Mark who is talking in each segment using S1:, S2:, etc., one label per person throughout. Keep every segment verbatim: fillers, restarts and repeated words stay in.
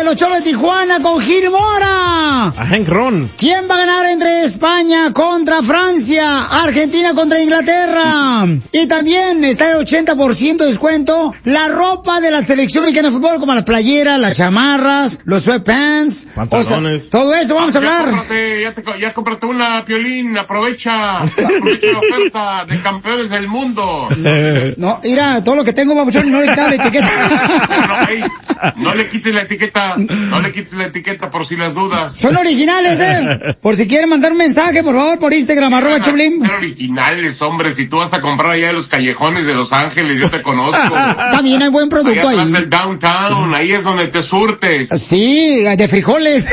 S1: los Cholos de Tijuana con Gil Mora.
S2: A Hank Ron.
S1: ¿Quién va a ganar entre España contra Francia? Argentina contra Inglaterra. Y también está el ochenta por ciento de descuento la ropa de la selección mexicana de fútbol, como las playeras, las chamarras, los sweatpants,
S2: pantalones.
S1: O sea, todo eso vamos a hablar.
S3: Ya cómprate, ya, te, ya cómprate una, Piolín, aprovecha, aprovecha la oferta de campeones del mundo.
S1: No, mira, todo lo que tengo, babuchón, no le quitas la etiqueta.
S3: No, hey, no le quites la etiqueta, no le quites la etiqueta por si las dudas.
S1: Son originales, eh. Por si quieren mandar un mensaje, por favor, por Instagram,
S3: Son
S1: arroba Choplin.
S3: Son originales, hombre, si tú vas a comprar allá en los callejones de Los Ángeles, yo te conozco.
S1: También hay buen producto
S3: allá
S1: ahí.
S3: el downtown, ahí es donde te surtes.
S1: Sí, de frijoles.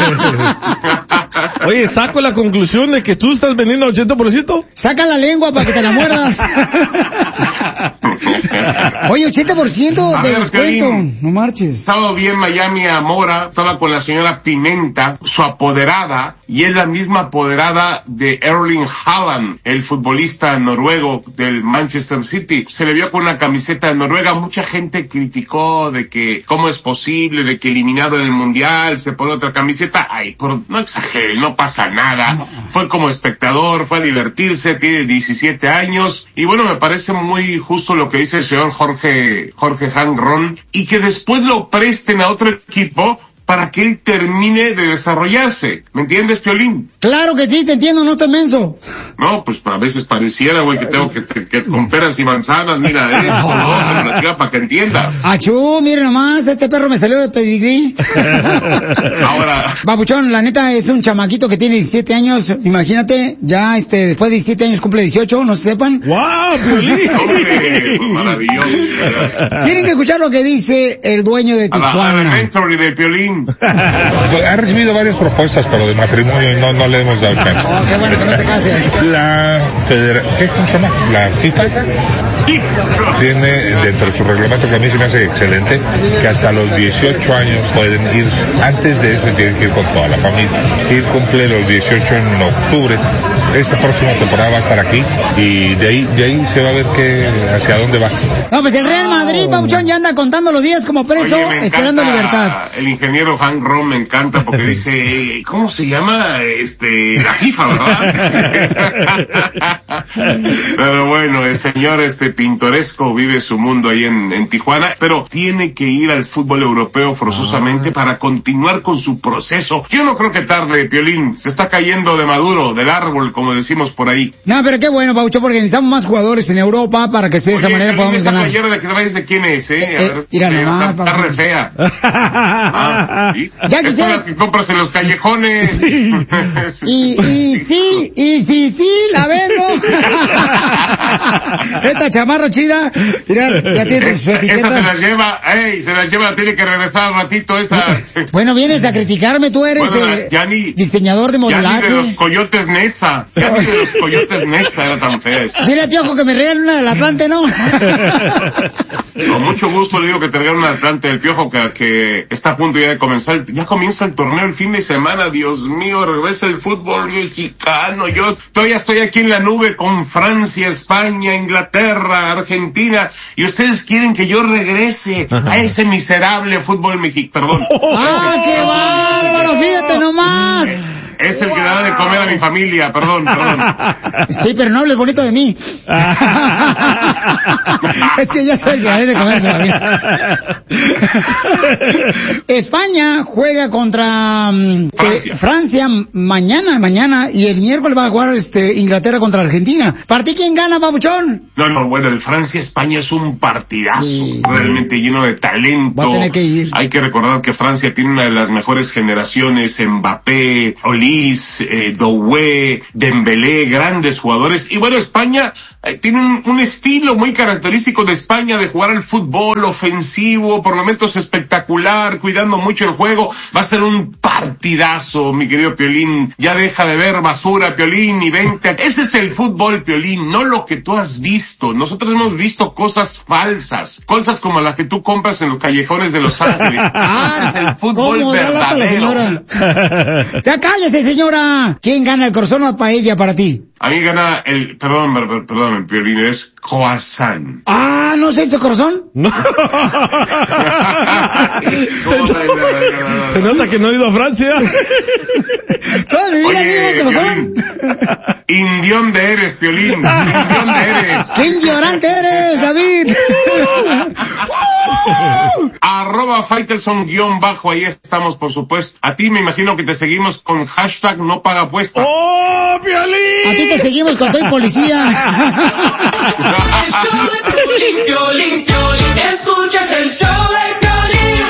S2: Oye, saco la conclusión de que tú estás vendiendo ochenta por ciento.
S1: Saca la lengua para que te la muerdas. Oye, ochenta por ciento de
S3: ver,
S1: descuento.
S3: Piolín.
S1: No marches.
S3: Estaba bien Miami a Mora, estaba con la señora Pimenta, su apoderada, y es la misma apoderada de Erling Haaland, el futbolista noruego del Manchester City. Se le vio con una camiseta de Noruega. Mucha gente criticó de que cómo es posible, de que eliminado en el Mundial se pone otra camiseta. Ay, por, no exagere, no pasa nada. No. Fue como espectador, fue a divertirse, tiene diecisiete años, y bueno, me parece muy justo lo que dice el señor Jorge, Jorge Hank Ron, y que después lo presten a otro equipo para que él termine de desarrollarse. ¿Me entiendes, Piolín?
S1: Claro que sí, te entiendo, no te menso.
S3: No, pues a veces pareciera, güey, que tengo que, que, que con peras y manzanas, mira eso, ¿no? Pero para que entiendas.
S1: Achú, mire nomás, este perro me salió de pedigrí.
S3: Ahora.
S1: Babuchón, la neta es un chamaquito que tiene diecisiete años, imagínate, ya este, después de diecisiete años cumple dieciocho, no se sepan.
S2: ¡Wow, Piolín!
S3: Hombre, pues maravilloso.
S1: Tienen que escuchar lo que dice el dueño de Tijuana.
S3: A la mentor de Piolín.
S4: Ha recibido varias propuestas, pero de matrimonio no, no le hemos dado chance.
S1: Oh, qué bueno que no se case.
S4: La federa... ¿Qué ¿Cómo se llama? La FIFA tiene dentro de su reglamento, que a mí se me hace excelente, que hasta los dieciocho años pueden ir, antes de eso tienen que ir con toda la familia. Ir cumple los dieciocho en octubre. Esta próxima temporada va a estar aquí y de ahí, de ahí se va a ver que, hacia dónde va.
S1: No, pues el Real Madrid, Babuchón, ya anda contando los días como preso,
S3: Oye,
S1: esperando libertad.
S3: El ingeniero Hank Ron me encanta porque dice, ¿cómo se llama? Este, la FIFA, ¿verdad? Pero bueno, el señor este pintoresco vive su mundo ahí en, en Tijuana, pero tiene que ir al fútbol europeo forzosamente ah. para continuar con su proceso. Yo no creo que tarde, Piolín, se está cayendo de maduro, del árbol, como decimos por ahí.
S1: No, pero qué bueno, Babuchón, porque necesitamos más jugadores en Europa para que de esa
S3: Oye,
S1: manera
S3: Piolín,
S1: podamos ganar.
S3: ¿Esta playera de que traes de quién es, eh?
S1: eh,
S3: A ver,
S1: mira
S3: eh,
S1: nomás,
S3: está, está re fea. Ah, ¿sí?
S1: Ya quisiera...
S3: Es que compras en los callejones.
S1: Sí. y, y sí, y sí, sí, la vendo. Esta chamarra chida, mira, ya tiene su etiqueta.
S3: Esa se la lleva, ey, se la lleva, tiene que regresar al ratito esa.
S1: Bueno, vienes a criticarme, tú eres
S3: bueno,
S1: eh,
S3: ya ni,
S1: diseñador de modelaje.
S3: Ya ni de los coyotes Nesa, ya ni de los coyotes Nesa era tan fea esa.
S1: Dile al Piojo que me regale una del Atlante, ¿no?
S3: Con mucho gusto le digo que te regale una Atlante del Piojo que, que está a punto ya de comenzar, ya comienza el torneo el fin de semana, Dios mío, regresa el fútbol mexicano, yo todavía estoy aquí en la nube con Francia, España, Inglaterra, Argentina, y ustedes quieren que yo regrese a ese miserable fútbol mexicano, perdón.
S1: ¡Ah, qué bárbaro! Fíjate nomás.
S3: Es el que da de comer a mi familia, perdón, perdón.
S1: Sí, pero no hables bonito de mí. Es que ya soy el que da de comer a su familia. España juega contra Francia. Eh, Francia mañana, mañana, y el miércoles va a jugar este Inglaterra contra Argentina. ¿Para ti quién gana, Pabuchón?
S3: No, no, bueno, el Francia-España es un partidazo, sí, realmente sí. Lleno de talento.
S1: Va a tener que ir.
S3: Hay que recordar que Francia tiene una de las mejores generaciones, Mbappé, Olise, eh, Doué, Dembélé, grandes jugadores. Y bueno, España eh, tiene un, un estilo muy característico de España de jugar al fútbol ofensivo, por momentos espectacular, cuidando mucho el juego. Va a ser un partidazo, mi querido Piolín. Ya deja de ver basura, Piolín, y vente. Ese es el fútbol, Piolín, no lo que tú has visto. Nosotros hemos visto cosas falsas, cosas como las que tú compras en los callejones de Los Ángeles. Ah, es el fútbol verdadero.
S1: Ya cállese, señora. ¿Quién gana el corazón o paella para ti?
S3: A mí gana el, perdón, perdón, perdón, Piolín, es croissant.
S1: Ah, Ah, ¿no sé ese corazón?
S2: No. se, se nota que no he ido a Francia.
S1: Toda mi vida el mismo corazón.
S3: Indión de eres, Piolín. Indión de eres.
S1: ¡Qué ignorante eres, David!
S3: Arroba Faitelson guión bajo, ahí estamos, por supuesto. A ti me imagino que te seguimos con hashtag no paga apuesta.
S2: ¡Oh, Piolín!
S1: A ti te seguimos con Toy Policía.
S5: El show de Piolín, Piolín, Piolín. Escuchas el show de Piolín.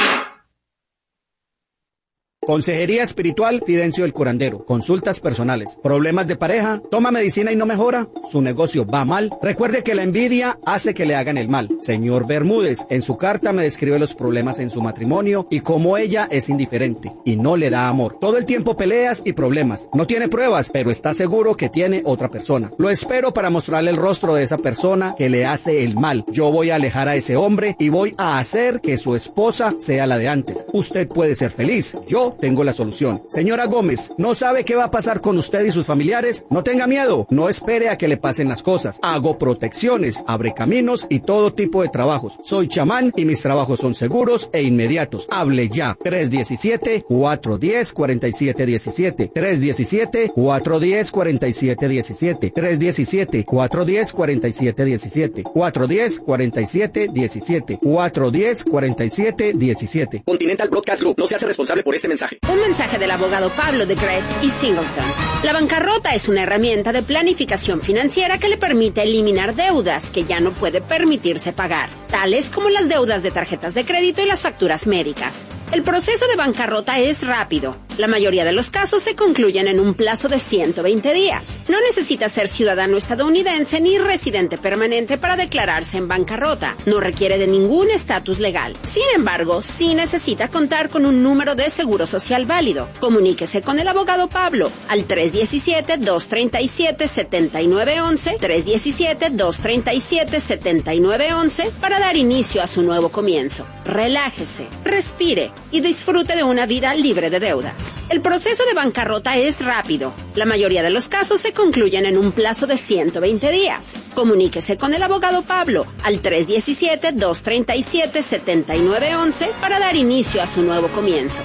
S6: Consejería espiritual Fidencio el Curandero. Consultas personales. ¿Problemas de pareja? ¿Toma medicina y no mejora? ¿Su negocio va mal? Recuerde que la envidia hace que le hagan el mal. Señor Bermúdez, en su carta me describe los problemas en su matrimonio y cómo ella es indiferente y no le da amor. Todo el tiempo peleas y problemas. No tiene pruebas, pero está seguro que tiene otra persona. Lo espero para mostrarle el rostro de esa persona que le hace el mal. Yo voy a alejar a ese hombre y voy a hacer que su esposa sea la de antes. Usted puede ser feliz. Yo tengo la solución. Señora Gómez, ¿no sabe qué va a pasar con usted y sus familiares? No tenga miedo, no espere a que le pasen las cosas. Hago protecciones, abre caminos y todo tipo de trabajos. Soy chamán y mis trabajos son seguros e inmediatos. Hable ya. tres uno siete, cuatro uno cero, cuatro siete uno siete. tres uno siete, cuatro uno cero, cuatro siete uno siete. tres uno siete, cuatro uno cero, cuatro siete uno siete. cuatro uno cero, cuatro siete uno siete. cuatro uno cero, cuatro siete uno siete.
S7: Continental Broadcast Group no se hace responsable por este mensaje.
S8: Un mensaje del abogado Pablo de Gress y Singleton. La bancarrota es una herramienta de planificación financiera que le permite eliminar deudas que ya no puede permitirse pagar, tales como las deudas de tarjetas de crédito y las facturas médicas. El proceso de bancarrota es rápido. La mayoría de los casos se concluyen en un plazo de ciento veinte días. No necesita ser ciudadano estadounidense ni residente permanente para declararse en bancarrota. No requiere de ningún estatus legal. Sin embargo, sí necesita contar con un número de seguro social válido. Comuníquese con el abogado Pablo al tres uno siete, dos tres siete, siete nueve uno uno, tres uno siete, dos tres siete, siete nueve uno uno para dar inicio a su nuevo comienzo. Relájese, respire y disfrute de una vida libre de deudas. El proceso de bancarrota es rápido. La mayoría de los casos se concluyen en un plazo de ciento veinte días. Comuníquese con el abogado Pablo al tres uno siete, dos tres siete, siete nueve uno uno para dar inicio a su nuevo comienzo.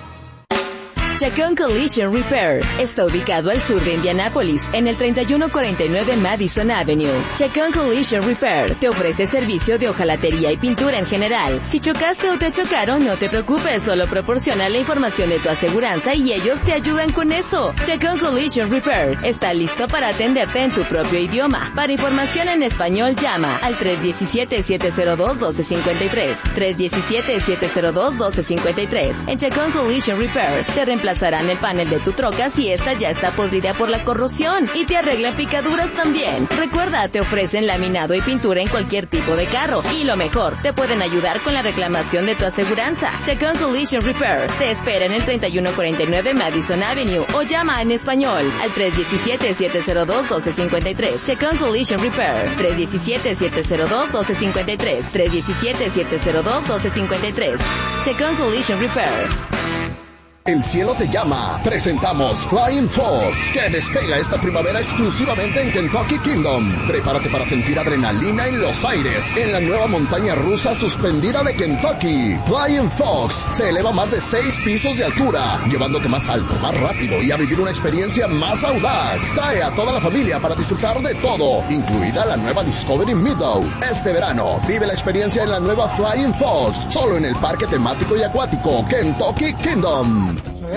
S9: Chacón Collision Repair está ubicado al sur de Indianápolis, en el treinta y uno cuarenta y nueve Madison Avenue. Chacón Collision Repair te ofrece servicio de hojalatería y pintura en general. Si chocaste o te chocaron, no te preocupes, solo proporciona la información de tu aseguranza y ellos te ayudan con eso. Chacón Collision Repair está listo para atenderte en tu propio idioma. Para información en español, llama al tres uno siete, siete cero dos, uno dos cinco tres, tres uno siete, siete cero dos, uno dos cinco tres. En Chacón Collision Repair te reemplazarán el panel de tu troca si esta ya está podrida por la corrosión y te arreglan picaduras también. Recuerda, te ofrecen laminado y pintura en cualquier tipo de carro y lo mejor, te pueden ayudar con la reclamación de tu aseguranza. Chacón Collision Repair te espera en el treinta y uno cuarenta y nueve Madison Avenue o llama en español al tres uno siete, siete cero dos, uno dos cinco tres. Chacón Collision Repair tres uno siete, siete cero dos, uno dos cinco tres. tres uno siete, siete cero dos, uno dos cinco tres. Chacón Collision Repair.
S10: El cielo te llama. Presentamos Flying Fox, que despega esta primavera exclusivamente en Kentucky Kingdom. Prepárate para sentir adrenalina en los aires en la nueva montaña rusa suspendida de Kentucky. Flying Fox se eleva más de seis pisos de altura, llevándote más alto, más rápido y a vivir una experiencia más audaz. Trae a toda la familia para disfrutar de todo, incluida la nueva Discovery Meadow. Este verano, vive la experiencia en la nueva Flying Fox, solo en el parque temático y acuático Kentucky Kingdom.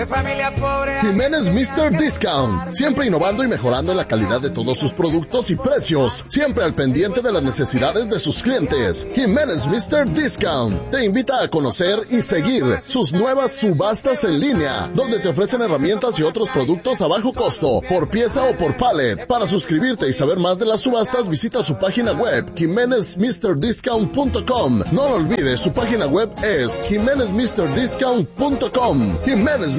S10: Jiménez mister Discount, siempre innovando y mejorando la calidad de todos sus productos y precios, siempre al pendiente de las necesidades de sus clientes. Jiménez mister Discount te invita a conocer y seguir sus nuevas subastas en línea, donde te ofrecen herramientas y otros productos a bajo costo, por pieza o por pallet. Para suscribirte y saber más de las subastas, visita su página web, jimenez mister discount punto com. No lo olvides, su página web es jimenez mister discount punto com. Jimenez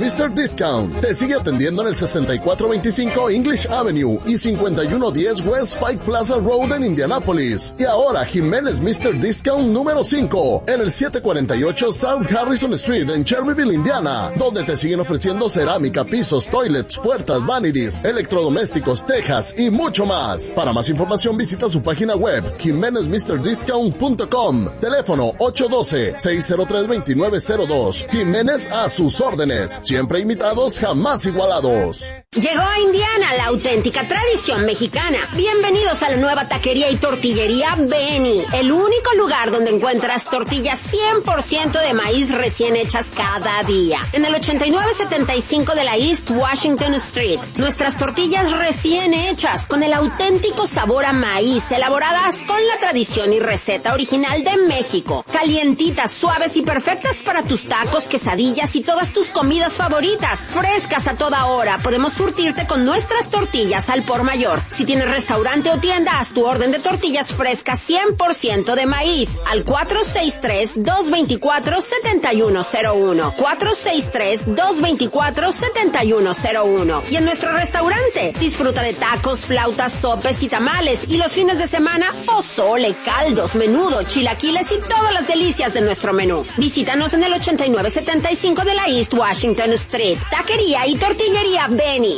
S10: mister Discount te sigue atendiendo en el sesenta y cuatro veinticinco English Avenue y cincuenta y uno diez West Pike Plaza Road en Indianapolis. Y ahora Jiménez mister Discount número cinco en el setecientos cuarenta y ocho South Harrison Street en Cherryville, Indiana, donde te siguen ofreciendo cerámica, pisos, toilets, puertas, vanities, electrodomésticos, tejas y mucho más. Para más información visita su página web jiménez mister discount punto com. Teléfono ocho uno dos, seis cero tres, dos nueve cero dos. Jiménez a sus órdenes. Siempre imitados, jamás igualados.
S8: Llegó a Indiana la auténtica tradición mexicana. Bienvenidos a la nueva taquería y tortillería Benny, el único lugar donde encuentras tortillas cien por ciento de maíz recién hechas cada día. En el ochenta y nueve setenta y cinco de la East Washington Street. Nuestras tortillas recién hechas, con el auténtico sabor a maíz, elaboradas con la tradición y receta original de México. Calientitas, suaves y perfectas para tus tacos, quesadillas y todas tus comidas favoritas. Frescas a toda hora. Podemos surtirte con nuestras tortillas al por mayor. Si tienes restaurante o tienda, haz tu orden de tortillas frescas cien por ciento de maíz al cuatro seis tres, dos dos cuatro, siete uno cero uno. cuatro seis tres, dos dos cuatro, siete uno cero uno. Y en nuestro restaurante, disfruta de tacos, flautas, sopes y tamales. Y los fines de semana, pozole, caldos, menudo, chilaquiles y todas las delicias de nuestro menú. Visítanos en el ochenta y nueve setenta y cinco de la East Washington Street. Taquería y tortillería Benny.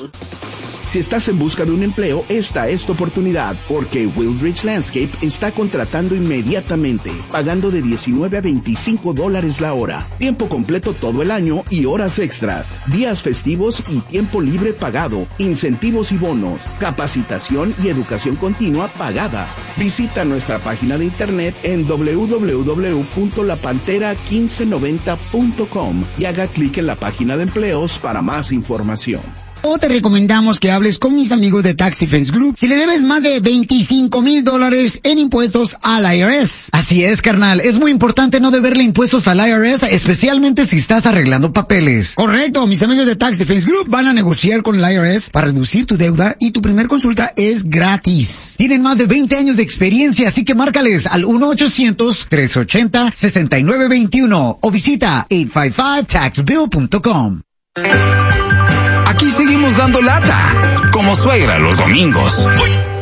S11: Si estás en busca de un empleo, esta es tu oportunidad, porque Wildridge Landscape está contratando inmediatamente, pagando de diecinueve a veinticinco dólares la hora, tiempo completo todo el año y horas extras, días festivos y tiempo libre pagado, incentivos y bonos, capacitación y educación continua pagada. Visita nuestra página de internet en doble u doble u doble u punto la pantera mil quinientos noventa punto com y haga clic en la página de empleos para más información.
S1: O te recomendamos que hables con mis amigos de Tax Defense Group si le debes más de veinticinco mil dólares en impuestos al I R S.
S12: Así es, carnal. Es muy importante no deberle impuestos al I R S, especialmente si estás arreglando papeles.
S1: Correcto. Mis amigos de Tax Defense Group van a negociar con el I R S para reducir tu deuda y tu primer consulta es gratis.
S12: Tienen más de veinte años de experiencia, así que márcales al uno ochocientos, tres ochenta, sesenta y nueve veintiuno o visita ocho cinco cinco tax bill punto com.
S13: Aquí seguimos dando lata, como suegra los domingos. Uy.